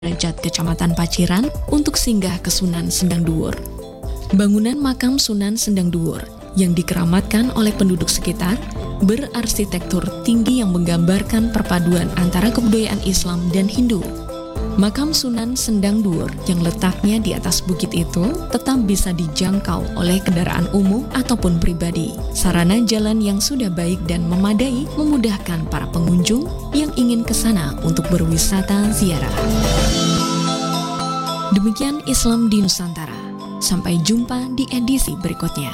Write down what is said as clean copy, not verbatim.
Derajat Kecamatan Paciran untuk singgah ke Sunan Sendang Dhuwur. Bangunan makam Sunan Sendang Dhuwur yang dikeramatkan oleh penduduk sekitar berarsitektur tinggi yang menggambarkan perpaduan antara kebudayaan Islam dan Hindu. Makam Sunan Sendang Dhuwur yang letaknya di atas bukit itu tetap bisa dijangkau oleh kendaraan umum ataupun pribadi. Sarana jalan yang sudah baik dan memadai memudahkan para pengunjung yang ingin ke sana untuk berwisata ziarah. Demikian Islam di Nusantara. Sampai jumpa di edisi berikutnya.